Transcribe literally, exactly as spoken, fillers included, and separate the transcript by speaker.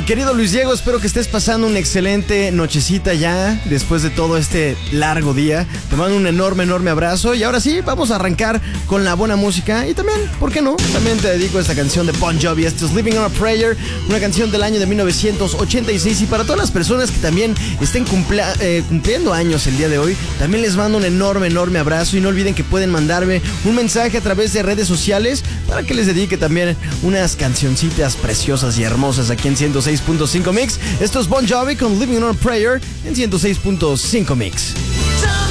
Speaker 1: querido Luis Diego, espero que estés pasando una excelente nochecita ya después de todo este largo día. Te mando un enorme, enorme abrazo y ahora sí, vamos a arrancar con la buena música y también, ¿por qué no? También te dedico a esta canción de Bon Jovi, esto es Living on a Prayer, una canción del año de mil novecientos ochenta y seis y para todas las personas que también estén cumpla, eh, cumpliendo años el día de hoy, también les mando un enorme, enorme abrazo y no olviden que pueden mandarme un mensaje a través de redes sociales para que les dedique también unas cancioncitas preciosas y hermosas aquí en ciento seis punto cinco Mix. Esto es Bon Jovi con Living on a Prayer en ciento seis punto cinco Mix.